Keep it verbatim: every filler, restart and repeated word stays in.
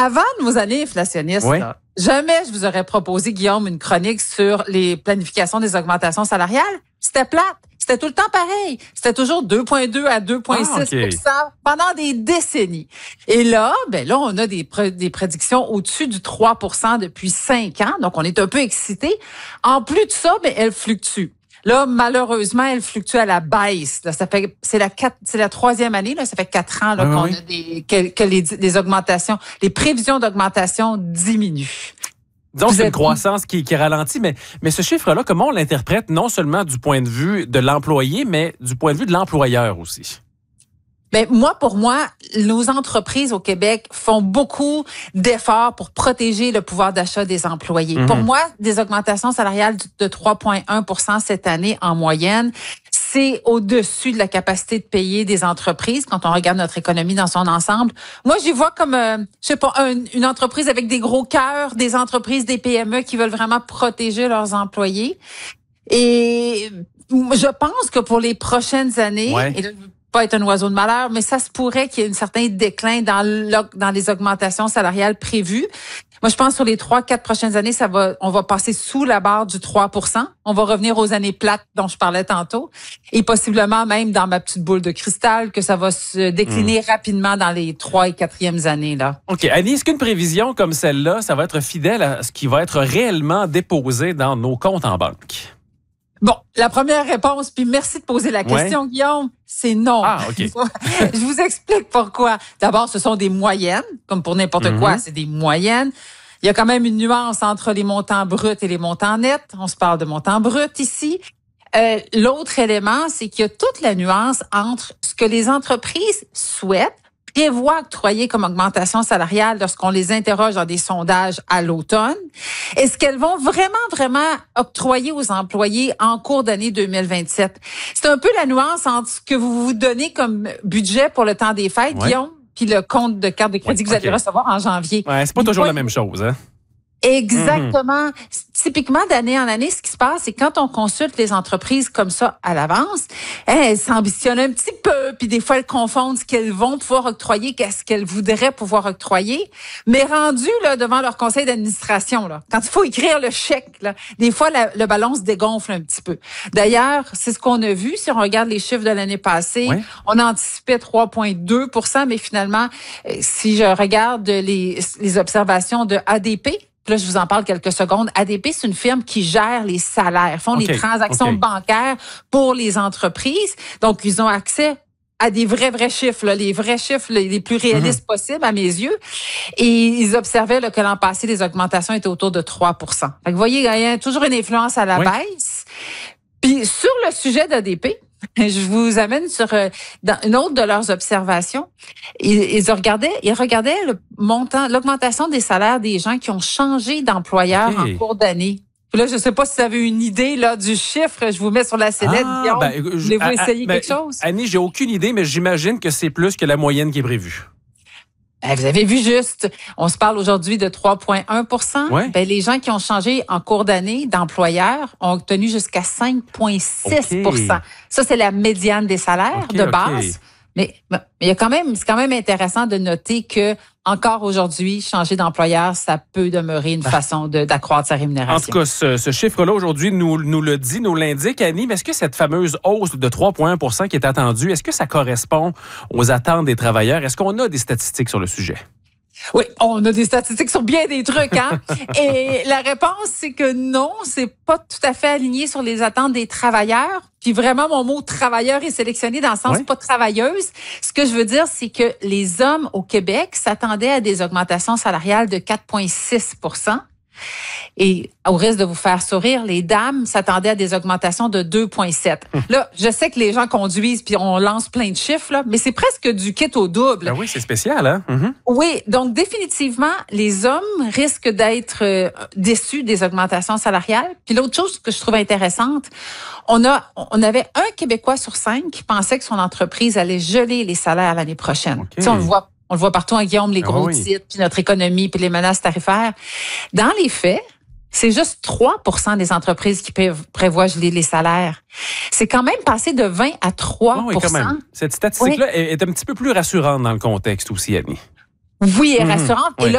Avant nos années inflationnistes, oui. là, jamais je vous aurais proposé, Guillaume, une chronique sur les planifications des augmentations salariales. C'était plate. C'était tout le temps pareil. C'était toujours deux virgule deux à deux virgule six pour cent ah, okay. pendant des décennies. Et là, ben là, on a des, pr- des prédictions au-dessus du trois pour cent depuis cinq ans. Donc, on est un peu excités. En plus de ça, ben, elle fluctue. Là, malheureusement, elle fluctue à la baisse. Là, ça fait, c'est la quatre, c'est la troisième année. Là, ça fait quatre ans là, oui, qu'on oui. a des, que, que les, les augmentations, les prévisions d'augmentation diminuent. Donc, Vous c'est une êtes... croissance qui, qui ralentit, mais, mais ce chiffre-là, comment on l'interprète non seulement du point de vue de l'employé, mais du point de vue de l'employeur aussi? Ben moi, pour moi, nos entreprises au Québec font beaucoup d'efforts pour protéger le pouvoir d'achat des employés. Mm-hmm. Pour moi, des augmentations salariales de trois virgule un pour cent cette année en moyenne, c'est au-dessus de la capacité de payer des entreprises quand on regarde notre économie dans son ensemble. Moi, j'y vois comme, euh, je sais pas, un, une entreprise avec des gros cœurs, des entreprises, des P M E qui veulent vraiment protéger leurs employés. Et je pense que pour les prochaines années, ouais. et là, pas être un oiseau de malheur, mais ça se pourrait qu'il y ait un certain déclin dans, dans les augmentations salariales prévues. Moi, je pense que sur les trois, quatre prochaines années, ça va, on va passer sous la barre du trois pour cent. On va revenir aux années plates dont je parlais tantôt. Et possiblement même dans ma petite boule de cristal que ça va se décliner mmh. rapidement dans les trois et quatrièmes années, là. OK. Annie, est-ce qu'une prévision comme celle-là, ça va être fidèle à ce qui va être réellement déposé dans nos comptes en banque? Bon, la première réponse, puis merci de poser la question, ouais. Guillaume, c'est non. Ah, OK. Je vous explique pourquoi. D'abord, ce sont des moyennes, comme pour n'importe mm-hmm. quoi, c'est des moyennes. Il y a quand même une nuance entre les montants bruts et les montants nets. On se parle de montants bruts ici. Euh, l'autre élément, c'est qu'il y a toute la nuance entre ce que les entreprises souhaitent, prévoient octroyer comme augmentation salariale lorsqu'on les interroge dans des sondages à l'automne. Est-ce qu'elles vont vraiment, vraiment octroyer aux employés en cours d'année deux mille vingt-sept? C'est un peu la nuance entre ce que vous vous donnez comme budget pour le temps des fêtes, ouais. Guillaume, puis le compte de carte de crédit ouais, que vous okay. allez recevoir en janvier. Ouais, c'est pas toujours la même chose, hein? Exactement. Mm-hmm. Typiquement, d'année en année, ce qui se passe, c'est quand on consulte les entreprises comme ça à l'avance, elles s'ambitionnent un petit peu, puis des fois, elles confondent ce qu'elles vont pouvoir octroyer qu'est-ce qu'elles voudraient pouvoir octroyer. Mais rendu là devant leur conseil d'administration, là, quand il faut écrire le chèque, là, des fois, la, le ballon se dégonfle un petit peu. D'ailleurs, c'est ce qu'on a vu. Si on regarde les chiffres de l'année passée, oui. on anticipait trois virgule deux pour cent, mais finalement, si je regarde les, les observations de A D P, là, je vous en parle quelques secondes. A D P, c'est une firme qui gère les salaires, font okay, les transactions okay. bancaires pour les entreprises. Donc, ils ont accès à des vrais, vrais chiffres, là, les vrais chiffres les plus réalistes mm-hmm. possibles à mes yeux. Et ils observaient là, que l'an passé, les augmentations étaient autour de trois pour cent. Fait que vous voyez, il y a toujours une influence à la oui. baisse. Puis, sur le sujet d'A D P, je vous amène sur euh, dans une autre de leurs observations. Ils, ils regardaient, ils regardaient le montant, l'augmentation des salaires des gens qui ont changé d'employeur okay. en cours d'année. Puis là, je ne sais pas si vous avez une idée là du chiffre. Je vous mets sur la sellette. Ah, Guillaume. Ben, Voulez-vous à, essayer ben, quelque chose? Annie, j'ai aucune idée, mais j'imagine que c'est plus que la moyenne qui est prévue. Ben, vous avez vu juste, on se parle aujourd'hui de trois virgule un pour cent. Ouais. Ben, les gens qui ont changé en cours d'année d'employeur ont obtenu jusqu'à cinq virgule six pour cent. Okay. Ça, c'est la médiane des salaires okay, de base. Okay. Mais, mais il y a quand même, c'est quand même intéressant de noter que encore aujourd'hui, changer d'employeur, ça peut demeurer une façon de, d'accroître sa rémunération. En tout cas, ce, ce chiffre-là aujourd'hui nous, nous le dit, nous l'indique, Annie. Mais est-ce que cette fameuse hausse de trois virgule un pour cent qui est attendue, est-ce que ça correspond aux attentes des travailleurs? Est-ce qu'on a des statistiques sur le sujet? Oui, on a des statistiques sur bien des trucs, hein. Et la réponse, c'est que non, c'est pas tout à fait aligné sur les attentes des travailleurs. Puis vraiment, mon mot travailleur est sélectionné dans le sens ouais. pas travailleuse. Ce que je veux dire, c'est que les hommes au Québec s'attendaient à des augmentations salariales de quatre virgule six pour cent. Et au risque de vous faire sourire, les dames s'attendaient à des augmentations de deux virgule sept. Là, je sais que les gens conduisent puis on lance plein de chiffres, là, mais c'est presque du kit au double. Ben oui, c'est spécial, hein? Mm-hmm. Oui, donc définitivement, les hommes risquent d'être euh, déçus des augmentations salariales. Puis l'autre chose que je trouve intéressante, on a, on avait un Québécois sur cinq qui pensait que son entreprise allait geler les salaires l'année prochaine. Okay. Tu sais, on le voit. On le voit partout en Guillaume, les gros ah oui. titres, puis notre économie, puis les menaces tarifaires. Dans les faits, c'est juste trois pour cent des entreprises qui prévoient geler les salaires. C'est quand même passé de vingt à trois pour cent. Oh oui, quand même. Cette statistique-là oui. est un petit peu plus rassurante dans le contexte aussi, Annie. Oui, elle est rassurante. Mmh, Et oui. là,